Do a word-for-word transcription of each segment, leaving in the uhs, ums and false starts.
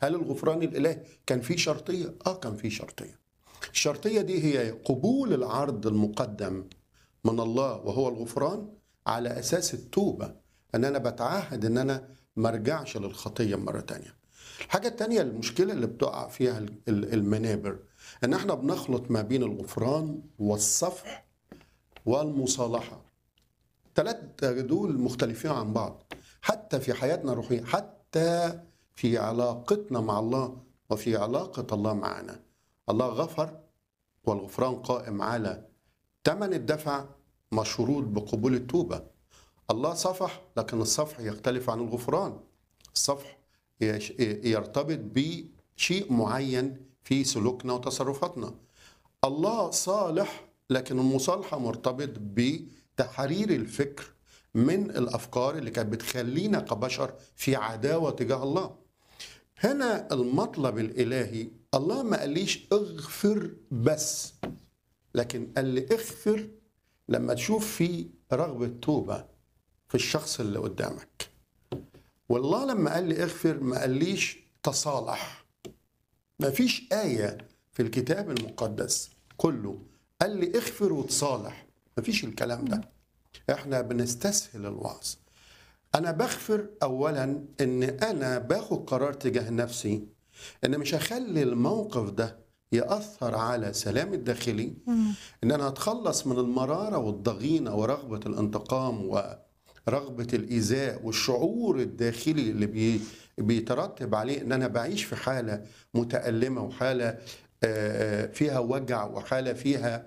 هل الغفران الإلهي كان فيه شرطية؟ آه كان فيه شرطية. الشرطية دي هي قبول العرض المقدم من الله وهو الغفران على أساس التوبة، أن أنا بتعهد أن أنا ما ارجعش للخطية مرة تانية. الحاجة التانية، المشكلة اللي بتقع فيها المنابر، أن احنا بنخلط ما بين الغفران والصفح والمصالحة. ثلاثة دول مختلفين عن بعض حتى في حياتنا الروحية، حتى في علاقتنا مع الله وفي علاقة الله معنا. الله غفر والغفران قائم على ثمن الدفع مشروط بقبول التوبة. الله صفح، لكن الصفح يختلف عن الغفران. الصفح يرتبط بشيء معين في سلوكنا وتصرفاتنا. الله صالح، لكن المصالحة مرتبط بتحرير الفكر من الأفكار اللي كانت بتخلينا كبشر في عداوة تجاه الله. هنا المطلب الإلهي، الله ما قاليش اغفر بس، لكن قال لي اغفر لما تشوف في رغبة توبة في الشخص اللي قدامك. والله لما قال لي اغفر ما قاليش تصالح. ما فيش آية في الكتاب المقدس كله قال لي اغفر وتصالح، ما فيش الكلام ده. احنا بنستسهل الوعظ. انا بغفر اولا ان انا باخد قرار تجاه نفسي ان مش هخلي الموقف ده يأثر على سلامي الداخلي، ان انا اتخلص من المرارة والضغينة ورغبة الانتقام ورغبة الإيذاء والشعور الداخلي اللي بي بيترتب عليه ان انا بعيش في حالة متألمة وحالة فيها وجع وحالة فيها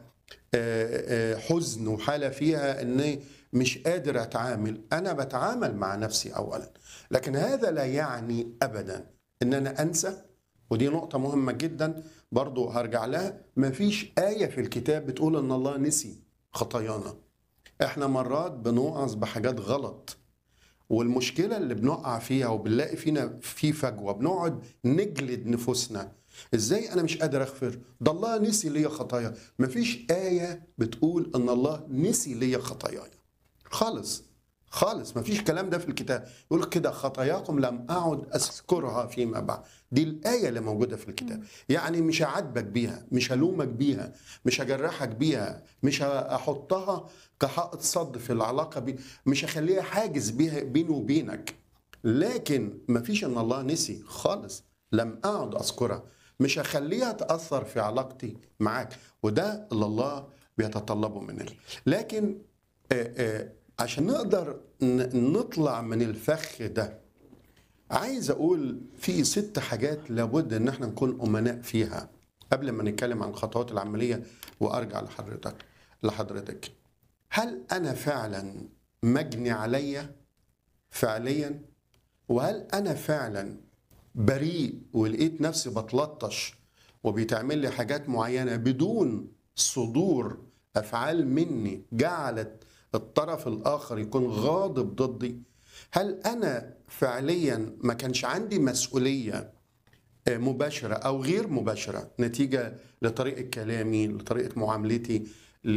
حزن وحالة فيها اني مش قادر اتعامل. انا بتعامل مع نفسي اولا، لكن هذا لا يعني ابدا ان انا انسى. ودي نقطة مهمة جدا برضو هرجع لها. مفيش آية في الكتاب بتقول ان الله نسي خطايانا. احنا مرات بنوعظ بحاجات غلط، والمشكلة اللي بنقع فيها وبنلاقي فينا في فجوة بنقعد نجلد نفوسنا. ازاي انا مش قادر اغفر؟ ده الله نسي لي خطايا. مفيش آية بتقول ان الله نسي لي خطاياي خالص خالص. مفيش كلام ده في الكتاب. يقول كده خطاياكم لم اعد اذكرها فيما بعد. دي الآية اللي موجودة في الكتاب. يعني مش هعاتبك بيها، مش هلومك بيها، مش هجرحك بيها، مش هحطها كحائط صد في العلاقة بي، مش هخليها حاجز بيها بيني وبينك. لكن مفيش ان الله نسي خالص، لم اعد اذكرها. مش هخليها تأثر في علاقتي معاك، وده اللي الله بيتطلبه مننا. لكن آآ آآ عشان نقدر نطلع من الفخ ده، عايز اقول في ست حاجات لابد ان احنا نكون امناء فيها قبل ما نتكلم عن الخطوات العملية. وارجع لحضرتك لحضرتك هل انا فعلا مجني عليا فعليا؟ وهل انا فعلا بريء ولقيت نفسي بتلطش وبيتعمل لي حاجات معينة بدون صدور أفعال مني جعلت الطرف الآخر يكون غاضب ضدي؟ هل أنا فعليا ما كانش عندي مسؤولية مباشرة أو غير مباشرة نتيجة لطريقة كلامي، لطريقة معاملتي،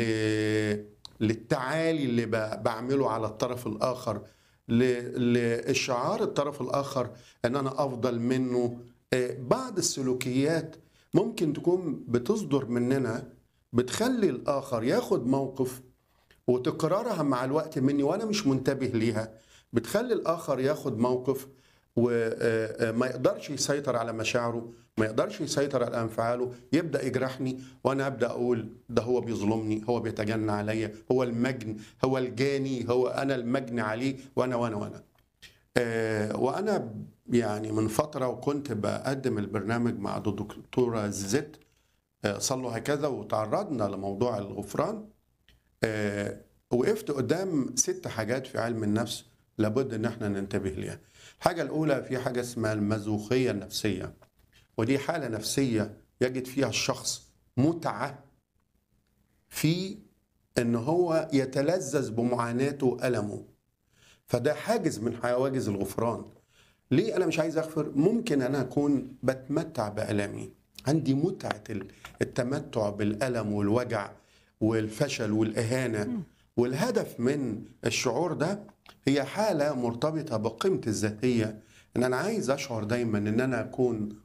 للتعالي اللي بعمله على الطرف الآخر، للشعار الطرف الآخر أن أنا أفضل منه؟ بعض السلوكيات ممكن تكون بتصدر مننا بتخلي الآخر ياخد موقف، وتكرارها مع الوقت مني وأنا مش منتبه ليها بتخلي الآخر ياخد موقف وما يقدرش يسيطر على مشاعره، ما يقدرش يسيطر على أنفعاله، يبدأ يجرحني وأنا أبدأ أقول ده هو بيظلمني، هو بيتجنى عليا، هو المجن، هو الجاني، هو أنا المجني عليه، وأنا وأنا وأنا آه وأنا يعني من فترة وكنت بقدم البرنامج مع الدكتورة زيت آه صلوا هكذا، وتعرضنا لموضوع الغفران. آه وقفت قدام ست حاجات في علم النفس لابد ان احنا ننتبه ليها. الحاجة الأولى في حاجة اسمها المازوخية النفسية، ودي حالة نفسية يجد فيها الشخص متعة في ان هو يتلذذ بمعاناته وألمه. فده حاجز من حواجز الغفران. ليه أنا مش عايز أغفر؟ ممكن أنا أكون بتمتع بألمي، عندي متعة التمتع بالألم والوجع والفشل والإهانة، والهدف من الشعور ده هي حالة مرتبطة بقيمة الذاتية، ان انا عايز اشعر دايما ان انا اكون